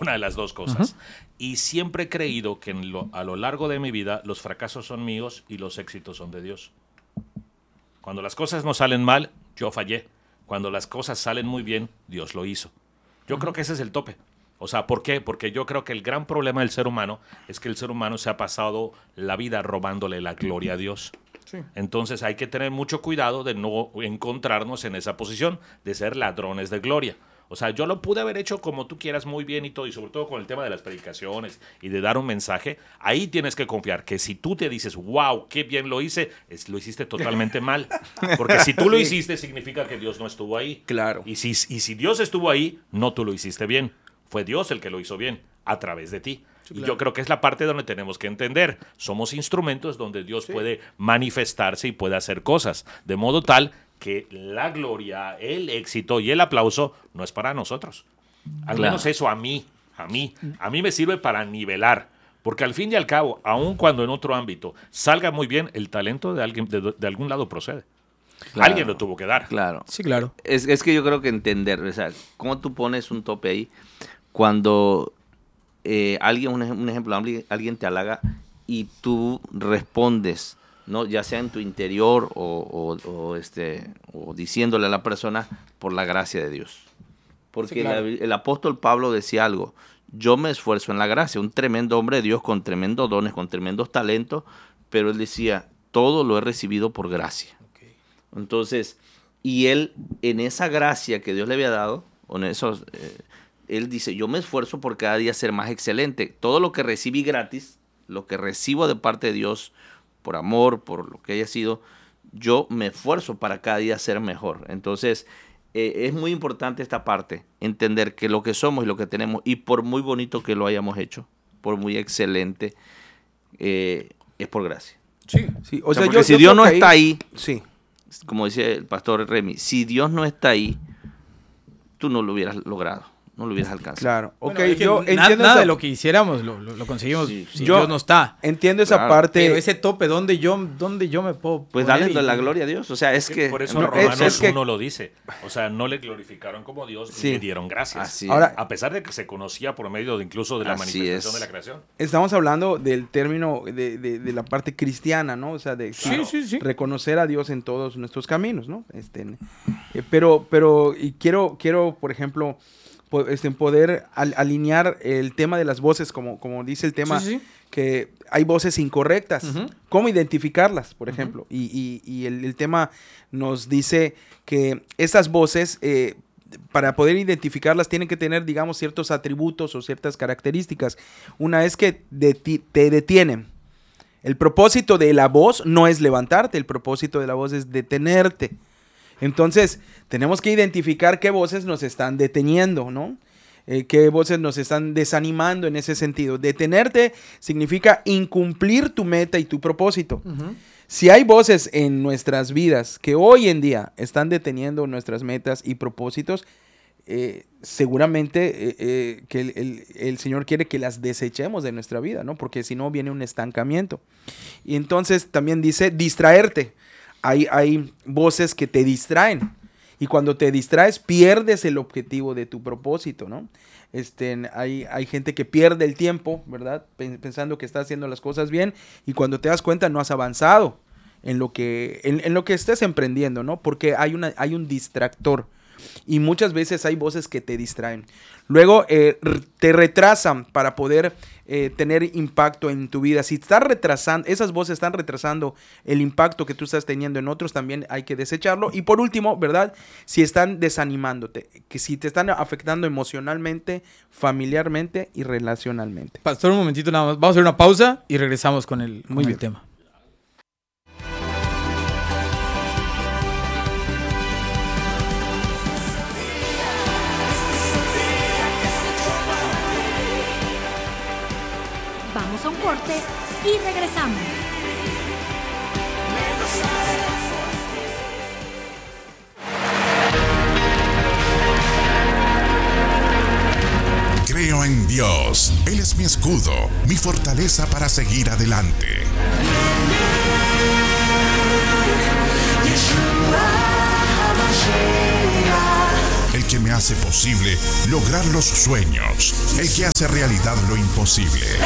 ninguna de las dos cosas. Y siempre he creído que a lo largo de mi vida los fracasos son míos y los éxitos son de Dios. Cuando las cosas no salen mal, yo fallé. Cuando las cosas salen muy bien, Dios lo hizo. Yo creo que ese es el tope. O sea, ¿por qué? Porque yo creo que el gran problema del ser humano es que el ser humano se ha pasado la vida robándole la gloria a Dios. Sí. Entonces hay que tener mucho cuidado de no encontrarnos en esa posición de ser ladrones de gloria. O sea, yo lo pude haber hecho como tú quieras muy bien y todo, y sobre todo con el tema de las predicaciones y de dar un mensaje. Ahí tienes que confiar que si tú te dices, wow, qué bien lo hice, lo hiciste totalmente mal. Porque si tú lo hiciste, significa que Dios no estuvo ahí. Claro. Y si Dios estuvo ahí, no tú lo hiciste bien. Fue Dios el que lo hizo bien, a través de ti. Sí, claro. Y yo creo que es la parte donde tenemos que entender. Somos instrumentos donde Dios puede manifestarse y puede hacer cosas. De modo tal que la gloria, el éxito y el aplauso no es para nosotros. Al menos eso a mí me sirve para nivelar. Porque al fin y al cabo, aun cuando en otro ámbito salga muy bien, el talento de alguien de algún lado procede. Claro, alguien lo tuvo que dar. Claro. Sí, claro. Es que yo creo que entender, o sea, cómo tú pones un tope ahí cuando un ejemplo, alguien te halaga y tú respondes, ¿no? Ya sea en tu interior o diciéndole a la persona por la gracia de Dios. Porque sí, claro. el apóstol Pablo decía algo: yo me esfuerzo en la gracia, un tremendo hombre de Dios con tremendos dones, con tremendos talentos, pero él decía, todo lo he recibido por gracia. Okay. Entonces, y él, en esa gracia que Dios le había dado, en esos, él dice, yo me esfuerzo por cada día ser más excelente. Todo lo que recibí gratis, lo que recibo de parte de Dios, por amor, por lo que haya sido, yo me esfuerzo para cada día ser mejor. Entonces, es muy importante esta parte, entender que lo que somos y lo que tenemos, y por muy bonito que lo hayamos hecho, por muy excelente, es por gracia. Sí, sí. O sea, si Dios no está ahí, sí, como dice el pastor Remy, si Dios no está ahí, tú no lo hubieras logrado. No lo hubieras alcanzado. Claro. Bueno, okay, yo entiendo nada de lo que hiciéramos lo conseguimos si Dios no está. Entiendo esa parte. Pero ese tope, ¿dónde yo me puedo pues darle la gloria a Dios. O sea, es que... Por eso Romanos 1 lo dice. O sea, no le glorificaron como Dios, ni le dieron gracias. Así ahora, a pesar de que se conocía por medio incluso de la manifestación de la creación. Estamos hablando del término de la parte cristiana, ¿no? O sea, de reconocer a Dios en todos nuestros caminos, ¿no? Pero quiero, por ejemplo, poder alinear el tema de las voces, como dice el tema, que hay voces incorrectas. Uh-huh. ¿Cómo identificarlas, por ejemplo? Y el tema nos dice que esas voces, para poder identificarlas, tienen que tener, digamos, ciertos atributos o ciertas características. Una es que te detienen. El propósito de la voz no es levantarte, el propósito de la voz es detenerte. Entonces, tenemos que identificar qué voces nos están deteniendo, ¿no? Qué voces nos están desanimando en ese sentido. Detenerte significa incumplir tu meta y tu propósito. Uh-huh. Si hay voces en nuestras vidas que hoy en día están deteniendo nuestras metas y propósitos, seguramente que el Señor quiere que las desechemos de nuestra vida, ¿no? Porque si no, viene un estancamiento. Y entonces también dice distraerte. Hay voces que te distraen y cuando te distraes pierdes el objetivo de tu propósito, ¿no? Hay gente que pierde el tiempo, ¿verdad? Pensando que está haciendo las cosas bien y cuando te das cuenta no has avanzado en lo que estés emprendiendo, ¿no? Porque hay un distractor y muchas veces hay voces que te distraen. Luego te retrasan para poder tener impacto en tu vida. Si estás retrasando, esas voces están retrasando el impacto que tú estás teniendo en otros, también hay que desecharlo. Y por último, ¿verdad? Si están desanimándote, que si te están afectando emocionalmente, familiarmente y relacionalmente. Pastor, un momentito nada más. Vamos a hacer una pausa y regresamos con el tema. Vamos a un corte y regresamos. Creo en Dios. Él es mi escudo, mi fortaleza para seguir adelante. El que me hace posible lograr los sueños, el que hace realidad lo imposible.